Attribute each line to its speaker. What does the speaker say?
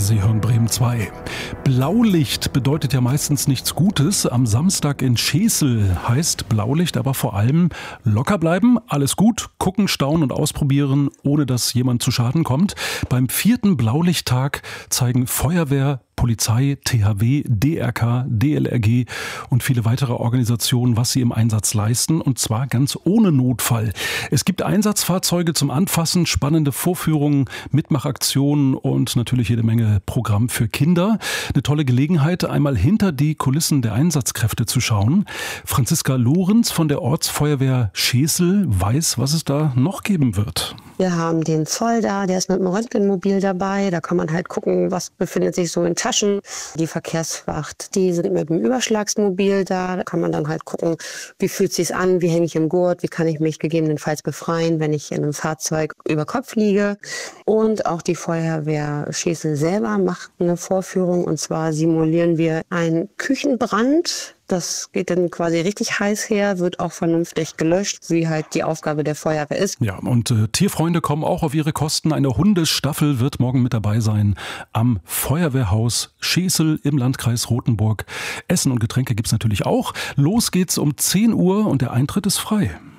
Speaker 1: Sie hören Bremen 2. Blaulicht bedeutet ja meistens nichts Gutes. Am Samstag in Schesel heißt Blaulicht aber vor allem locker bleiben, alles gut, gucken, staunen und ausprobieren, ohne dass jemand zu Schaden kommt. Beim 4. Blaulichttag zeigen Feuerwehr, Polizei, THW, DRK, DLRG und viele weitere Organisationen, was sie im Einsatz leisten, und zwar ganz ohne Notfall. Es gibt Einsatzfahrzeuge zum Anfassen, spannende Vorführungen, Mitmachaktionen und natürlich jede Menge Programm für Kinder. Eine tolle Gelegenheit, einmal hinter die Kulissen der Einsatzkräfte zu schauen. Franziska Lorenz von der Ortsfeuerwehr Schesel weiß, was es da noch geben wird.
Speaker 2: Wir haben den Zoll da, der ist mit dem Röntgenmobil dabei. Da kann man halt gucken, was befindet sich so in Taschen. Die Verkehrswacht, die sind mit dem Überschlagsmobil da. Da kann man dann halt gucken, wie fühlt es sich an, wie hänge ich im Gurt, wie kann ich mich gegebenenfalls befreien, wenn ich in einem Fahrzeug über Kopf liege. Und auch die Feuerwehr Schesel selber macht eine Vorführung, und zwar simulieren wir einen Küchenbrand. Das geht dann quasi richtig heiß her, wird auch vernünftig gelöscht, wie halt die Aufgabe der Feuerwehr ist.
Speaker 1: Ja, und Tierfreunde kommen auch auf ihre Kosten. Eine Hundestaffel wird morgen mit dabei sein am Feuerwehrhaus Schesel im Landkreis Rothenburg. Essen und Getränke gibt's natürlich auch. Los geht's um 10 Uhr und der Eintritt ist frei.